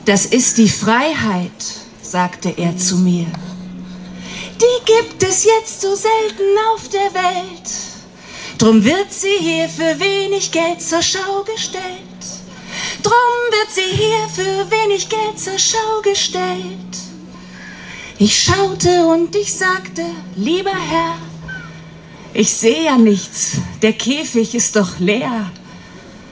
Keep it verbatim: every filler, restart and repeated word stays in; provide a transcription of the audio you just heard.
Das ist die Freiheit, sagte er zu mir. Die gibt es jetzt so selten auf der Welt. Drum wird sie hier für wenig Geld zur Schau gestellt. Drum wird sie hier für wenig Geld zur Schau gestellt. Ich schaute und ich sagte, lieber Herr, ich sehe ja nichts, der Käfig ist doch leer.